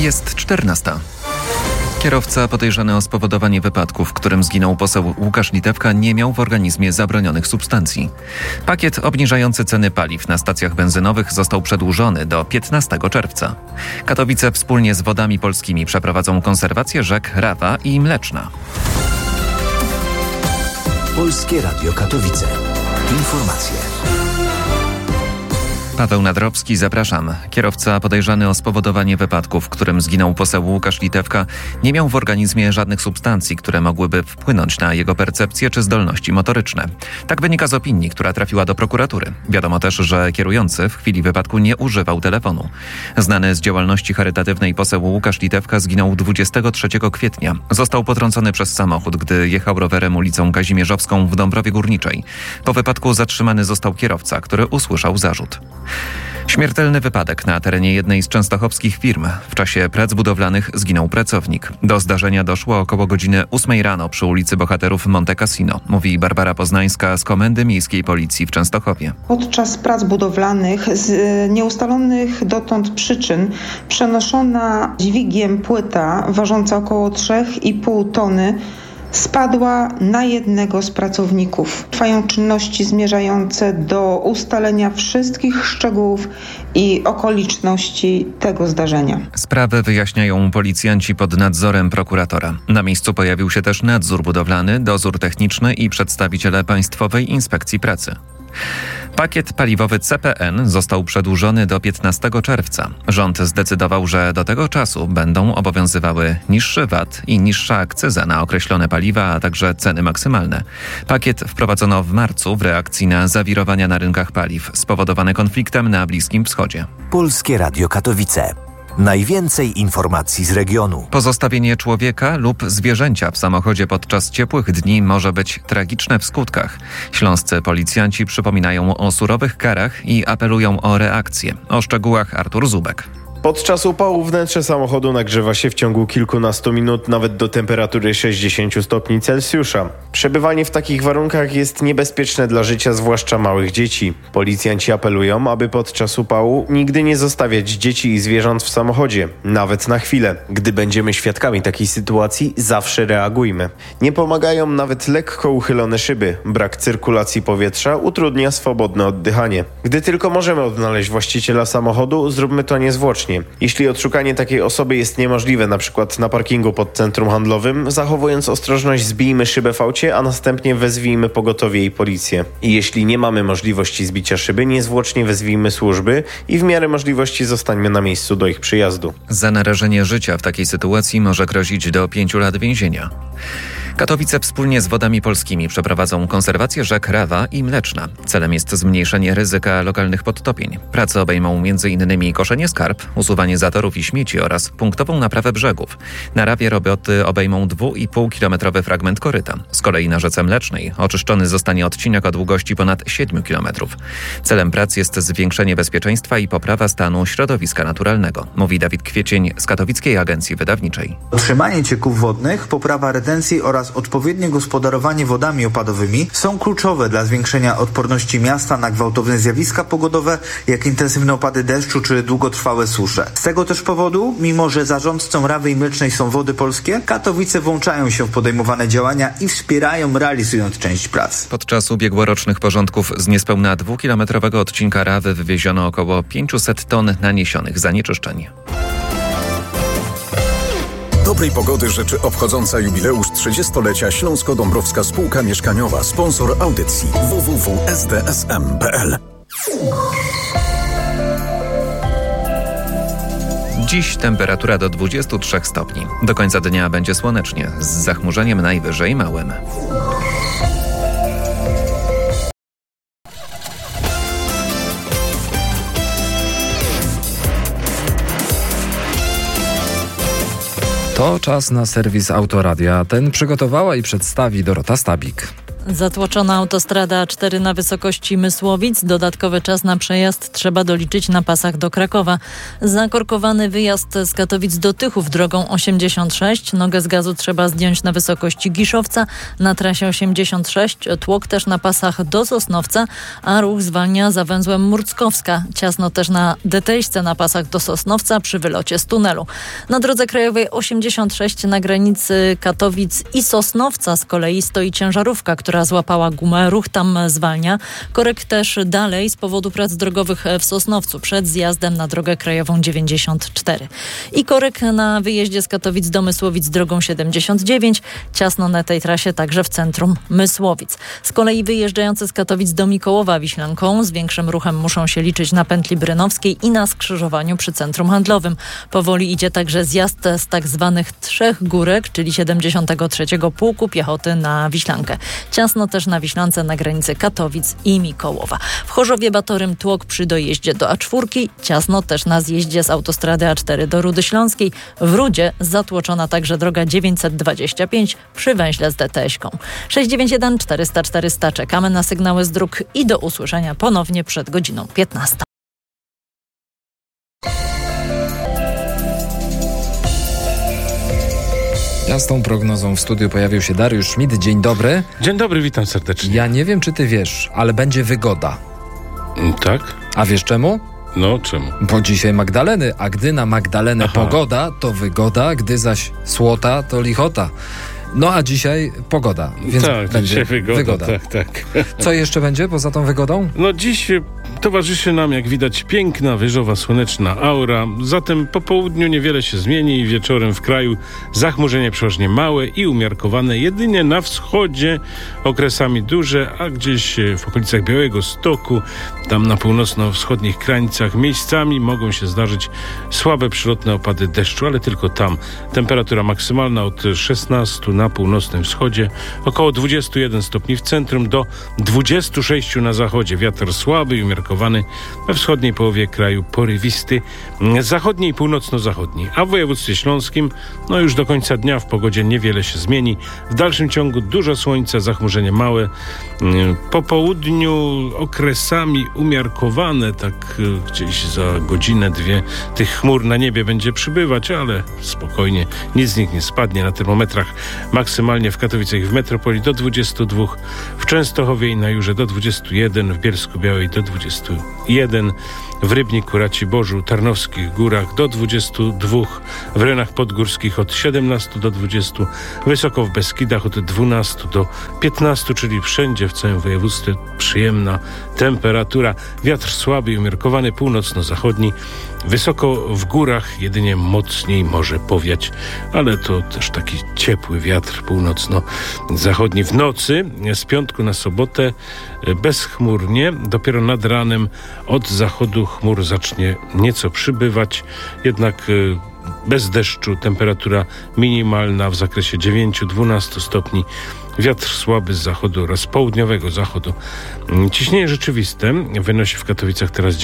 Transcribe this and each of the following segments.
Jest 14. Kierowca podejrzany o spowodowanie wypadku, w którym zginął poseł Łukasz Litewka, nie miał w organizmie zabronionych substancji. Pakiet obniżający ceny paliw na stacjach benzynowych został przedłużony do 15 czerwca. Katowice wspólnie z Wodami Polskimi przeprowadzą konserwację rzek Rawa i Mleczna. Polskie Radio Katowice. Informacje. Paweł Nadrobski, zapraszam. Kierowca podejrzany o spowodowanie wypadku, w którym zginął poseł Łukasz Litewka, nie miał w organizmie żadnych substancji, które mogłyby wpłynąć na jego percepcję czy zdolności motoryczne. Tak wynika z opinii, która trafiła do prokuratury. Wiadomo też, że kierujący w chwili wypadku nie używał telefonu. Znany z działalności charytatywnej poseł Łukasz Litewka zginął 23 kwietnia. Został potrącony przez samochód, gdy jechał rowerem ulicą Kazimierzowską w Dąbrowie Górniczej. Po wypadku zatrzymany został kierowca, który usłyszał zarzut. Śmiertelny wypadek na terenie jednej z częstochowskich firm. W czasie prac budowlanych zginął pracownik. Do zdarzenia doszło około godziny 8 rano przy ulicy Bohaterów Monte Cassino, mówi Barbara Poznańska z Komendy Miejskiej Policji w Częstochowie. Podczas prac budowlanych z nieustalonych dotąd przyczyn przenoszona dźwigiem płyta ważąca około 3,5 tony spadła na jednego z pracowników. Trwają czynności zmierzające do ustalenia wszystkich szczegółów i okoliczności tego zdarzenia. Sprawę wyjaśniają policjanci pod nadzorem prokuratora. Na miejscu pojawił się też nadzór budowlany, dozór techniczny i przedstawiciele Państwowej Inspekcji Pracy. Pakiet paliwowy CPN został przedłużony do 15 czerwca. Rząd zdecydował, że do tego czasu będą obowiązywały niższy VAT i niższa akcyza na określone paliwa, a także ceny maksymalne. Pakiet wprowadzono w marcu w reakcji na zawirowania na rynkach paliw spowodowane konfliktem na Bliskim Wschodzie. Polskie Radio Katowice. Najwięcej informacji z regionu. Pozostawienie człowieka lub zwierzęcia w samochodzie podczas ciepłych dni może być tragiczne w skutkach. Śląscy policjanci przypominają o surowych karach i apelują o reakcję. O szczegółach Artur Zubek. Podczas upału wnętrze samochodu nagrzewa się w ciągu kilkunastu minut nawet do temperatury 60 stopni Celsjusza. Przebywanie w takich warunkach jest niebezpieczne dla życia, zwłaszcza małych dzieci. Policjanci apelują, aby podczas upału nigdy nie zostawiać dzieci i zwierząt w samochodzie, nawet na chwilę. Gdy będziemy świadkami takiej sytuacji, zawsze reagujmy. Nie pomagają nawet lekko uchylone szyby. Brak cyrkulacji powietrza utrudnia swobodne oddychanie. Gdy tylko możemy odnaleźć właściciela samochodu, zróbmy to niezwłocznie. Jeśli odszukanie takiej osoby jest niemożliwe, np. na parkingu pod centrum handlowym, zachowując ostrożność, zbijmy szybę w aucie, a następnie wezwijmy pogotowie i policję. I jeśli nie mamy możliwości zbicia szyby, niezwłocznie wezwijmy służby i w miarę możliwości zostańmy na miejscu do ich przyjazdu. Za narażenie życia w takiej sytuacji może grozić do 5 lat więzienia. Katowice wspólnie z Wodami Polskimi przeprowadzą konserwację rzek Rawa i Mleczna. Celem jest zmniejszenie ryzyka lokalnych podtopień. Prace obejmą m.in. koszenie skarb, usuwanie zatorów i śmieci oraz punktową naprawę brzegów. Na Rawie roboty obejmą 2,5-kilometrowy fragment koryta. Z kolei na rzece Mlecznej oczyszczony zostanie odcinek o długości ponad 7 kilometrów. Celem prac jest zwiększenie bezpieczeństwa i poprawa stanu środowiska naturalnego, mówi Dawid Kwiecień z Katowickiej Agencji Wydawniczej. Utrzymanie cieków wodnych, poprawa retencji oraz odpowiednie gospodarowanie wodami opadowymi są kluczowe dla zwiększenia odporności miasta na gwałtowne zjawiska pogodowe, jak intensywne opady deszczu czy długotrwałe susze. Z tego też powodu, mimo że zarządcą Rawy i Mlecznej są Wody Polskie, Katowice włączają się w podejmowane działania i wspierają, realizując część prac. Podczas ubiegłorocznych porządków z niespełna 2-kilometrowego odcinka Rawy wywieziono około 500 ton naniesionych zanieczyszczeń. Dobrej pogody życzy obchodząca jubileusz 30-lecia Śląsko-Dąbrowska Spółka Mieszkaniowa, sponsor audycji www.sdsm.pl. Dziś temperatura do 23 stopni. Do końca dnia będzie słonecznie, z zachmurzeniem najwyżej małym. To czas na serwis Autoradia. Ten przygotowała i przedstawi Dorota Stabik. Zatłoczona autostrada A4 na wysokości Mysłowic. Dodatkowy czas na przejazd trzeba doliczyć na pasach do Krakowa. Zakorkowany wyjazd z Katowic do Tychów drogą 86. Nogę z gazu trzeba zdjąć na wysokości Giszowca. Na trasie 86 tłok też na pasach do Sosnowca, a ruch zwalnia za węzłem Murckowska. Ciasno też na Detejsce na pasach do Sosnowca przy wylocie z tunelu. Na drodze krajowej 86 na granicy Katowic i Sosnowca z kolei stoi ciężarówka, która złapała gumę. Ruch tam zwalnia. Korek też dalej z powodu prac drogowych w Sosnowcu przed zjazdem na drogę krajową 94. I korek na wyjeździe z Katowic do Mysłowic drogą 79. Ciasno na tej trasie także w centrum Mysłowic. Z kolei wyjeżdżający z Katowic do Mikołowa Wiślanką z większym ruchem muszą się liczyć na pętli brynowskiej i na skrzyżowaniu przy centrum handlowym. Powoli idzie także zjazd z tak zwanych Trzech Górek, czyli 73. Pułku Piechoty na Wiślankę. Ciasno też na Wiślance na granicy Katowic i Mikołowa. W Chorzowie Batorym tłok przy dojeździe do A4. Ciasno też na zjeździe z autostrady A4 do Rudy Śląskiej. W Rudzie zatłoczona także droga 925 przy węźle z DTS-ką. 691 400 400. Czekamy na sygnały z dróg i do usłyszenia ponownie przed godziną 15. Ja z tą prognozą w studiu pojawił się Dariusz Schmidt. Dzień dobry. Dzień dobry, witam serdecznie. Ja nie wiem, czy ty wiesz, ale będzie wygoda. Tak? A wiesz czemu? No, czemu? Bo dzisiaj Magdaleny, a gdy na Magdalenę pogoda, to wygoda, gdy zaś słota, to lichota. No a dzisiaj pogoda, więc tak, będzie wygoda. Tak. Co jeszcze będzie poza tą wygodą? No dziś towarzyszy nam, jak widać, piękna, wyżowa, słoneczna aura. Zatem po południu niewiele się zmieni i wieczorem w kraju zachmurzenie przeważnie małe i umiarkowane. Jedynie na wschodzie okresami duże, a gdzieś w okolicach Białego Stoku, tam na północno-wschodnich krańcach miejscami mogą się zdarzyć słabe przylotne opady deszczu, ale tylko tam. Temperatura maksymalna od 16 na północnym wschodzie, około 21 stopni w centrum do 26 na zachodzie. Wiatr słaby i umiarkowany, we wschodniej połowie kraju porywisty, zachodniej i północno-zachodni. A w województwie śląskim, no już do końca dnia w pogodzie niewiele się zmieni. W dalszym ciągu dużo słońca, zachmurzenie małe. Po południu okresami umiarkowane, tak gdzieś za godzinę, dwie tych chmur na niebie będzie przybywać, ale spokojnie, nic z nich nie spadnie. Na termometrach maksymalnie w Katowicach i w metropolii do 22, w Częstochowie i na Jurze do 21, w Bielsku-Białej do 21, w Rybniku, Raciborzu, Tarnowskich Górach do 22, w rejonach podgórskich od 17 do 20, wysoko w Beskidach od 12 do 15, czyli wszędzie w całym województwie przyjemna temperatura. Wiatr słaby i umiarkowany, północno-zachodni. Wysoko w górach jedynie mocniej może powiać, ale to też taki ciepły wiatr północno-zachodni. W nocy z piątku na sobotę bezchmurnie, dopiero nad ranem od zachodu chmur zacznie nieco przybywać, jednak bez deszczu, temperatura minimalna w zakresie 9-12 stopni. Wiatr słaby z zachodu oraz południowego zachodu. Ciśnienie rzeczywiste wynosi w Katowicach teraz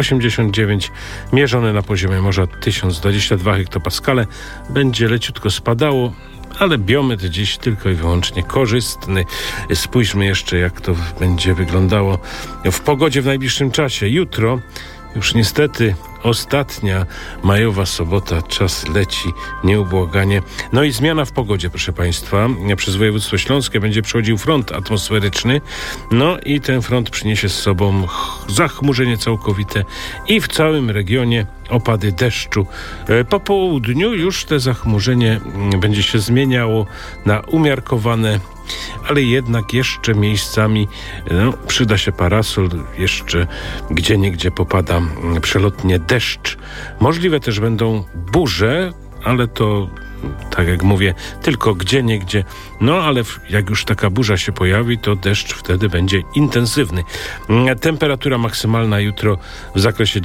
989, mierzone na poziomie morza 1022 hektopaskale. Będzie leciutko spadało, ale biometr dziś tylko i wyłącznie korzystny. Spójrzmy jeszcze, jak to będzie wyglądało w pogodzie w najbliższym czasie. Jutro już niestety ostatnia majowa sobota, czas leci nieubłaganie. No i zmiana w pogodzie, proszę Państwa. Przez województwo śląskie będzie przechodził front atmosferyczny. No i ten front przyniesie z sobą zachmurzenie całkowite i w całym regionie opady deszczu. Po południu już te zachmurzenie będzie się zmieniało na umiarkowane, ale jednak jeszcze miejscami przyda się parasol, jeszcze gdzieniegdzie popada przelotnie deszcz. Możliwe też będą burze, ale to, tak jak mówię, tylko gdzieniegdzie. No ale jak już taka burza się pojawi, to deszcz wtedy będzie intensywny. Temperatura maksymalna jutro w zakresie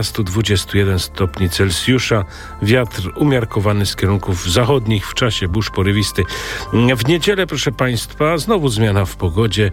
19-21 stopni Celsjusza. Wiatr umiarkowany z kierunków zachodnich, w czasie burz porywisty. W niedzielę, proszę Państwa, znowu zmiana w pogodzie.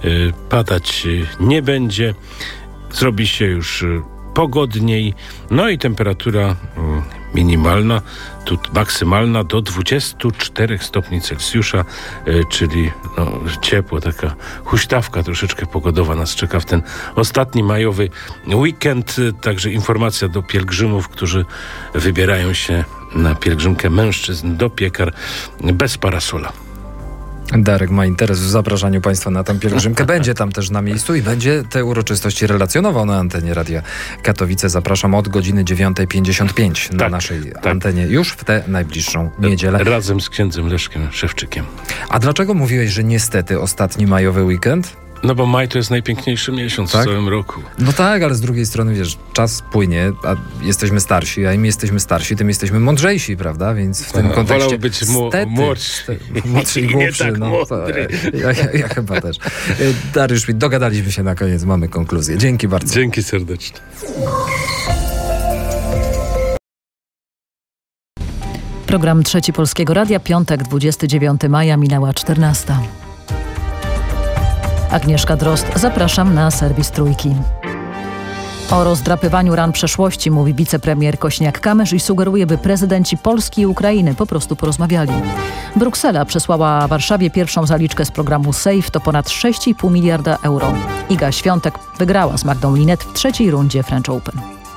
Padać nie będzie. Zrobi się już pogodniej. No i temperatura minimalna, tu maksymalna do 24 stopni Celsjusza, czyli ciepło, taka huśtawka troszeczkę pogodowa nas czeka w ten ostatni majowy weekend. Także informacja do pielgrzymów, którzy wybierają się na pielgrzymkę mężczyzn do Piekar bez parasola. Darek ma interes w zapraszaniu Państwa na tę pielgrzymkę. Będzie tam też na miejscu i będzie te uroczystości relacjonował na antenie Radia Katowice. Zapraszam od godziny 9:55 na naszej antenie już w tę najbliższą niedzielę. Razem z księdzem Leszkiem Szewczykiem. A dlaczego mówiłeś, że niestety ostatni majowy weekend? No bo maj to jest najpiękniejszy miesiąc w całym roku. No tak, ale z drugiej strony, wiesz, czas płynie, a jesteśmy starsi, a im jesteśmy starsi, tym jesteśmy mądrzejsi, prawda? Więc w tym kontekście... Wolał być młodszy i głupszy. Tak Ja chyba też. Dariusz Schmidt, dogadaliśmy się na koniec, mamy konkluzję. Dzięki bardzo. Dzięki serdecznie. Program Trzeci Polskiego Radia, piątek, 29 maja, minęła 14. Agnieszka Drozd, zapraszam na serwis Trójki. O rozdrapywaniu ran przeszłości mówi wicepremier Kosiniak-Kamysz i sugeruje, by prezydenci Polski i Ukrainy po prostu porozmawiali. Bruksela przesłała Warszawie pierwszą zaliczkę z programu SAFE, to ponad 6,5 miliarda euro. Iga Świątek wygrała z Magdą Linet w trzeciej rundzie French Open.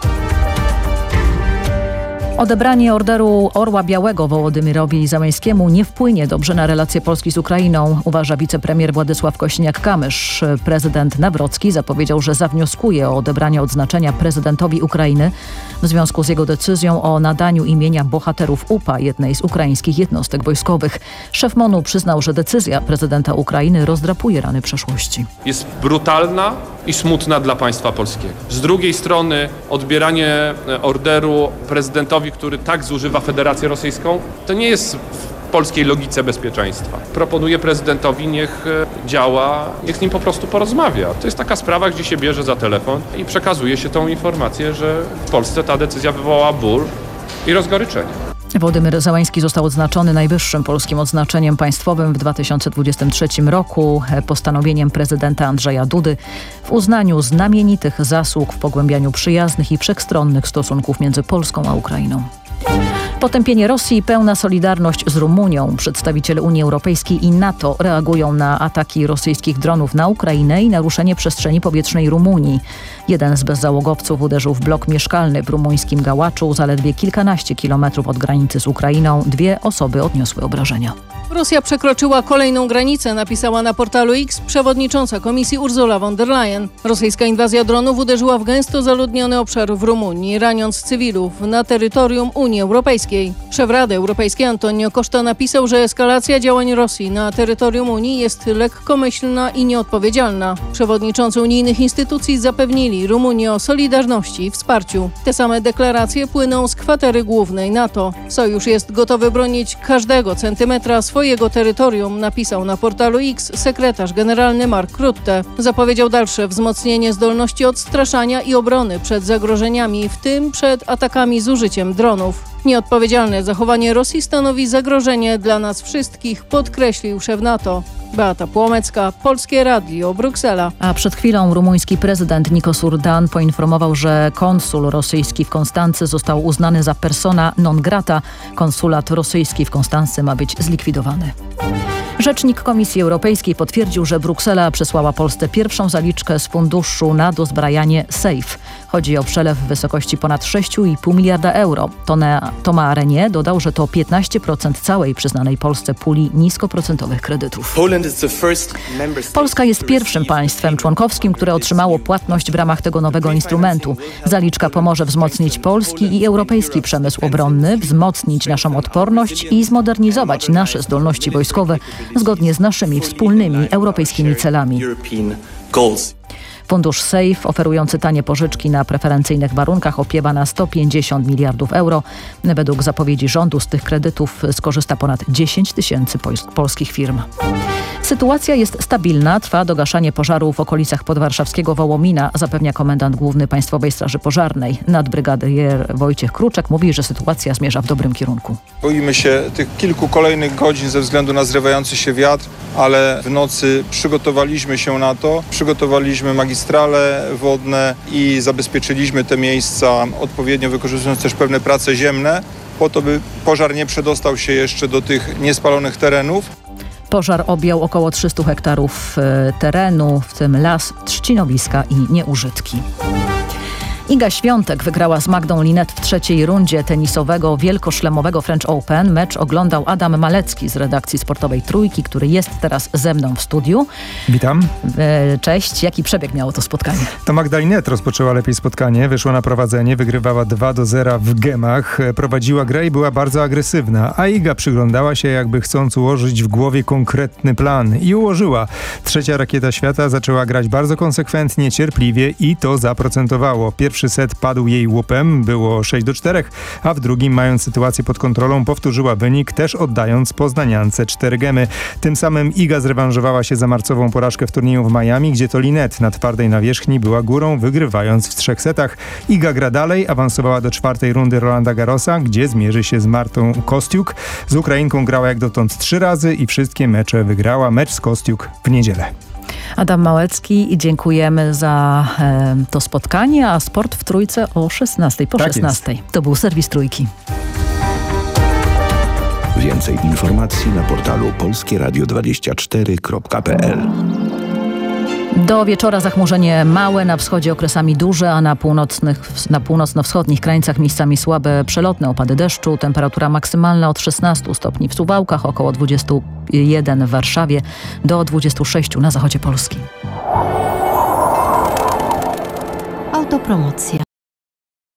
Odebranie orderu Orła Białego Wołodymyrowi Zełenskiemu nie wpłynie dobrze na relacje Polski z Ukrainą, uważa wicepremier Władysław Kosiniak-Kamysz. Prezydent Nawrocki zapowiedział, że zawnioskuje o odebranie odznaczenia prezydentowi Ukrainy w związku z jego decyzją o nadaniu imienia bohaterów UPA, jednej z ukraińskich jednostek wojskowych. Szef MON-u przyznał, że decyzja prezydenta Ukrainy rozdrapuje rany przeszłości. Jest brutalna i smutna dla państwa polskiego. Z drugiej strony odbieranie orderu prezydentowi, który tak zużywa Federację Rosyjską, to nie jest w polskiej logice bezpieczeństwa. Proponuję prezydentowi, niech działa, niech z nim po prostu porozmawia. To jest taka sprawa, gdzie się bierze za telefon i przekazuje się tą informację, że w Polsce ta decyzja wywołała ból i rozgoryczenie. Wołodymyr Zełański został odznaczony najwyższym polskim odznaczeniem państwowym w 2023 roku postanowieniem prezydenta Andrzeja Dudy w uznaniu znamienitych zasług w pogłębianiu przyjaznych i wszechstronnych stosunków między Polską a Ukrainą. Potępienie Rosji i pełna solidarność z Rumunią. Przedstawiciele Unii Europejskiej i NATO reagują na ataki rosyjskich dronów na Ukrainę i naruszenie przestrzeni powietrznej Rumunii. Jeden z bezzałogowców uderzył w blok mieszkalny w rumuńskim Gałaczu, zaledwie kilkanaście kilometrów od granicy z Ukrainą. 2 osoby odniosły obrażenia. Rosja przekroczyła kolejną granicę, napisała na portalu X przewodnicząca Komisji Ursula von der Leyen. Rosyjska inwazja dronów uderzyła w gęsto zaludniony obszar w Rumunii, raniąc cywilów na terytorium Unii Europejskiej. Szef Rady Europejskiej Antonio Costa napisał, że eskalacja działań Rosji na terytorium Unii jest lekkomyślna i nieodpowiedzialna. Przewodniczący unijnych instytucji zapewnili Rumunię o solidarności i wsparciu. Te same deklaracje płyną z kwatery głównej NATO. Sojusz jest gotowy bronić każdego centymetra swojego terytorium, napisał na portalu X sekretarz generalny Mark Rutte. Zapowiedział dalsze wzmocnienie zdolności odstraszania i obrony przed zagrożeniami, w tym przed atakami z użyciem dronów. Nieodpowiedzialne zachowanie Rosji stanowi zagrożenie dla nas wszystkich, podkreślił szef NATO. Beata Płomecka, Polskie Radio, Bruksela. A przed chwilą rumuński prezydent Nikos Urdan poinformował, że konsul rosyjski w Konstancy został uznany za persona non grata. Konsulat rosyjski w Konstancy ma być zlikwidowany. Rzecznik Komisji Europejskiej potwierdził, że Bruksela przesłała Polsce pierwszą zaliczkę z funduszu na dozbrajanie SAFE. Chodzi o przelew w wysokości ponad 6,5 miliarda euro. Thomas Renier dodał, że to 15% całej przyznanej Polsce puli niskoprocentowych kredytów. Polska jest pierwszym państwem członkowskim, które otrzymało płatność w ramach tego nowego instrumentu. Zaliczka pomoże wzmocnić polski i europejski przemysł obronny, wzmocnić naszą odporność i zmodernizować nasze zdolności wojskowe zgodnie z naszymi wspólnymi europejskimi celami. Fundusz SAFE, oferujący tanie pożyczki na preferencyjnych warunkach, opiewa na 150 miliardów euro. Według zapowiedzi rządu z tych kredytów skorzysta ponad 10 tysięcy polskich firm. Sytuacja jest stabilna, trwa dogaszanie pożaru w okolicach podwarszawskiego Wołomina, zapewnia komendant główny Państwowej Straży Pożarnej. Nadbrygadier Wojciech Kruczek mówi, że sytuacja zmierza w dobrym kierunku. Boimy się tych kilku kolejnych godzin ze względu na zrywający się wiatr, ale w nocy przygotowaliśmy się na to. Przygotowaliśmy magistralne magistrale wodne i zabezpieczyliśmy te miejsca odpowiednio, wykorzystując też pewne prace ziemne, po to, by pożar nie przedostał się jeszcze do tych niespalonych terenów. Pożar objął około 300 hektarów terenu, w tym las, trzcinowiska i nieużytki. Iga Świątek wygrała z Magdą Linet w trzeciej rundzie tenisowego wielkoszlemowego French Open. Mecz oglądał Adam Malecki z redakcji sportowej Trójki, który jest teraz ze mną w studiu. Witam. Cześć. Jaki przebieg miało to spotkanie? To Magda Linet rozpoczęła lepiej spotkanie, wyszła na prowadzenie, wygrywała 2-0 w gemach, prowadziła grę i była bardzo agresywna, a Iga przyglądała się, jakby chcąc ułożyć w głowie konkretny plan i ułożyła. Trzecia rakieta świata zaczęła grać bardzo konsekwentnie, cierpliwie i to zaprocentowało. Pierwszy set padł jej łupem, było 6-4, a w drugim, mając sytuację pod kontrolą, powtórzyła wynik, też oddając poznaniance 4 gemy. Tym samym Iga zrewanżowała się za marcową porażkę w turnieju w Miami, gdzie to Linet na twardej nawierzchni była górą, wygrywając w 3 setach. Iga gra dalej, awansowała do 4. rundy Rolanda Garrosa, gdzie zmierzy się z Martą Kostiuk. Z Ukrainką grała jak dotąd 3 razy i wszystkie mecze wygrała. Mecz z Kostiuk w niedzielę. Adam Małecki, dziękujemy za to spotkanie, a sport w Trójce o 16, po 16. To był serwis Trójki. Więcej informacji na portalu polskieradio24.pl. Do wieczora zachmurzenie małe, na wschodzie okresami duże, a na północno-wschodnich krańcach miejscami słabe przelotne opady deszczu. Temperatura maksymalna od 16 stopni w Suwałkach, około 21 w Warszawie, do 26 na zachodzie Polski. Autopromocja.